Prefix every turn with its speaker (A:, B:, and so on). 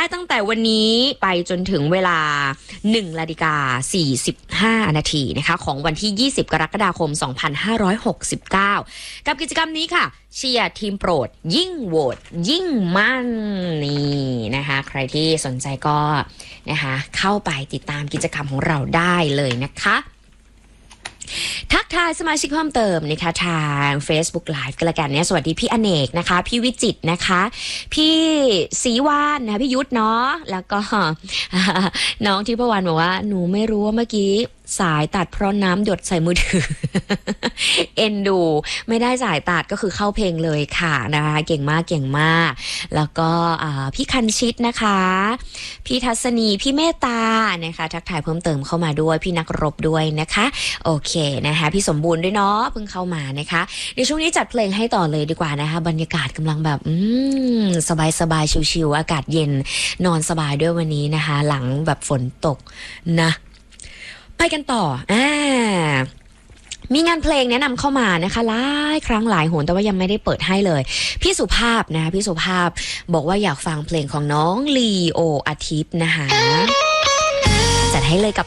A: ตั้งแต่วันนี้ไปจนถึงเวลา 1:45 นาทีนะคะของวันที่ 20 กรกฎาคม 2569 กับกิจกรรมนี้ค่ะเชียร์ทีมโปรดยิ่งโหวตยิ่งมั่นนี่นะคะใครที่สนใจก็นะคะเข้าไปติดตามกิจกรรมของเราได้เลยนะคะทักทายสมาชิกเพิ่มเติมนะคะทาง Facebook Live กันละกันเนี่ยสวัสดีพี่อเนกนะคะพี่วิจิตรนะคะพี่ศรีวานนะคะพี่ยุทธเนาะแล้วก็น้องทิพวรรณบอกว่าหนูไม่รู้ว่าเมื่อกี้สายตัดเพราะน้ำหยดใส่มือถือ เอ็นดูไม่ได้สายตัดก็คือเข้าเพลงเลยค่ะนะคะเก่งมากเก่งมากแล้วก็พี่คันชิตนะคะพี่ทัศนีพี่เมตตานะคะทักทายเพิ่มเติมเข้ามาด้วยพี่นักรบด้วยนะคะโอเคนะคะพี่สมบูรณ์ด้วยเนาะเพิ่งเข้ามานะคะเดี๋ยวช่วงนี้จัดเพลงให้ต่อเลยดีกว่านะคะบรรยากาศกำลังแบบสบายชิวๆอากาศเย็นนอนสบายด้วยวันนี้นะคะหลังแบบฝนตกนะไปกันต่อมีงานเพลงแนะนำเข้ามานะคะหลายครั้งหลายหนแต่ว่ายังไม่ได้เปิดให้เลยพี่สุภาพนะคะพี่สุภาพบอกว่าอยากฟังเพลงของน้องลีโออาทิตย์นะคะจัดให้เลยกับ